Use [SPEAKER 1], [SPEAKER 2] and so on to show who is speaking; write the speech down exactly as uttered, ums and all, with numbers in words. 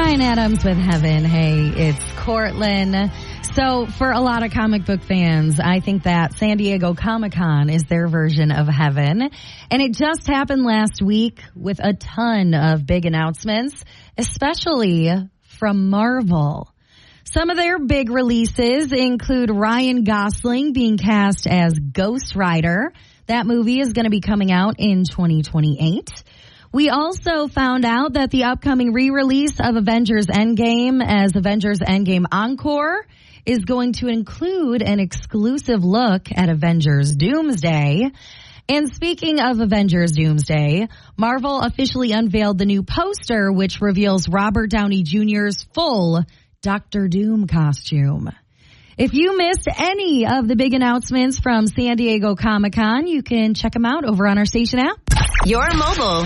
[SPEAKER 1] Bryan Adams with Heaven. Hey, it's Cortland. So for a lot of comic book fans, I think that San Diego Comic-Con is their version of heaven. And it just happened last week with a ton of big announcements, especially from Marvel. Some of their big releases include Ryan Gosling being cast as Ghost Rider. That movie is going to be coming out in twenty twenty-eight. We also found out that the upcoming re-release of Avengers Endgame as Avengers Endgame Encore is going to include an exclusive look at Avengers Doomsday. And speaking of Avengers Doomsday, Marvel officially unveiled the new poster, which reveals Robert Downey Junior's full Doctor Doom costume. If you missed any of the big announcements from San Diego Comic-Con, you can check them out over on our station app.
[SPEAKER 2] Your mobile